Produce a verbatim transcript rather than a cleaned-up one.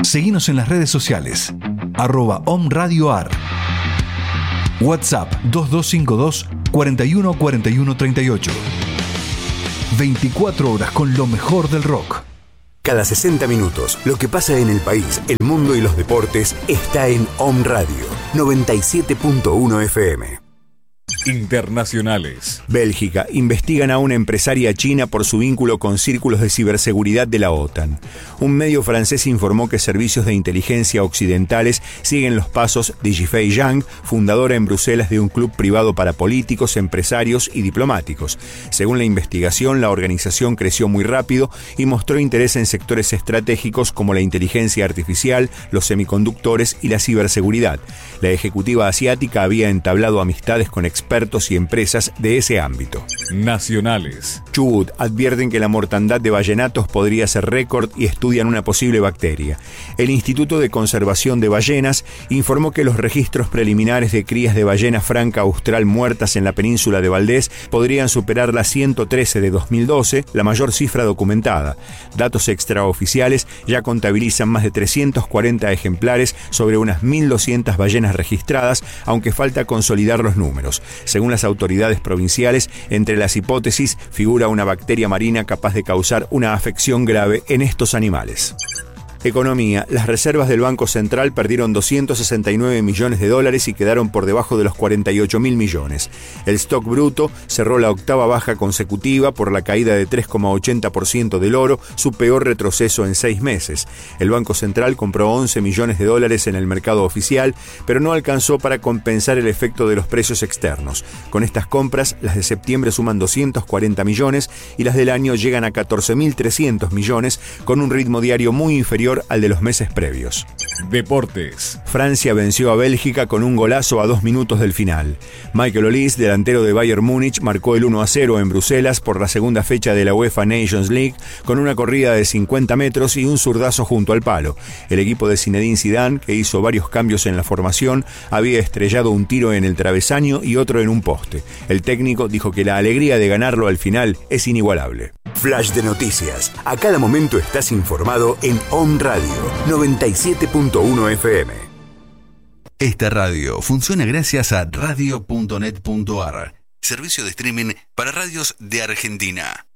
Seguinos en las redes sociales, arroba omradioar. WhatsApp dos dos cinco dos, cuatro uno cuatro uno tres ocho. veinticuatro horas con lo mejor del rock. Cada sesenta minutos, lo que pasa en el país, el mundo y los deportes está en Om Radio noventa y siete punto uno F M. Internacionales. Bélgica. Investigan a una empresaria china por su vínculo con círculos de ciberseguridad de la OTAN. Un medio francés informó que servicios de inteligencia occidentales siguen los pasos de Yifei Yang, fundadora en Bruselas de un club privado para políticos, empresarios y diplomáticos. Según la investigación, la organización creció muy rápido y mostró interés en sectores estratégicos como la inteligencia artificial, los semiconductores y la ciberseguridad. La ejecutiva asiática había entablado amistades con expertos y empresas de ese ámbito. Nacionales. Chubut advierten que la mortandad de ballenatos podría ser récord y estudian una posible bacteria. El Instituto de Conservación de Ballenas informó que los registros preliminares de crías de ballena franca austral muertas en la península de Valdés podrían superar las ciento trece de dos mil doce, la mayor cifra documentada. Datos extraoficiales ya contabilizan más de trescientos cuarenta ejemplares sobre unas mil doscientas ballenas registradas, aunque falta consolidar los números. Según las autoridades provinciales, entre las hipótesis figura una bacteria marina capaz de causar una afección grave en estos animales. Economía. Las reservas del Banco Central perdieron doscientos sesenta y nueve millones de dólares y quedaron por debajo de los cuarenta y ocho mil millones. El stock bruto cerró la octava baja consecutiva por la caída de tres coma ochenta por ciento del oro, su peor retroceso en seis meses. El Banco Central compró once millones de dólares en el mercado oficial, pero no alcanzó para compensar el efecto de los precios externos. Con estas compras, las de septiembre suman doscientos cuarenta millones y las del año llegan a catorce mil trescientos millones, con un ritmo diario muy inferior al de los meses previos. Deportes. Francia venció a Bélgica con un golazo a dos minutos del final. Michael Olise, delantero de Bayern Múnich, marcó el uno a cero en Bruselas por la segunda fecha de la UEFA Nations League con una corrida de cincuenta metros y un zurdazo junto al palo. El equipo de Zinedine Zidane, que hizo varios cambios en la formación, había estrellado un tiro en el travesaño y otro en un poste. El técnico dijo que la alegría de ganarlo al final es inigualable. Flash de noticias. A cada momento estás informado en Om Radio noventa y siete punto uno F M. Esta radio funciona gracias a radio punto net punto a r, servicio de streaming para radios de Argentina.